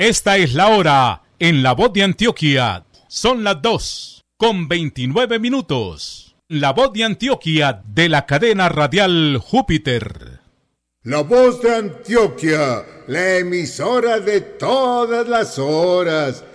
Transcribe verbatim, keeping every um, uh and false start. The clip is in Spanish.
Esta es la hora en La Voz de Antioquia. Son las dos con veintinueve minutos. La Voz de Antioquia de la cadena radial Júpiter. La Voz de Antioquia, la emisora de todas las horas.